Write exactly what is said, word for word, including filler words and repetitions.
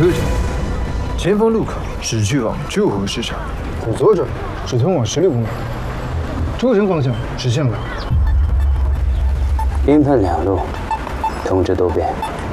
特征：前方路口只去往旧河市场，走左转是通往十六公园，出城方向是向南。 兵分两路，通知都变。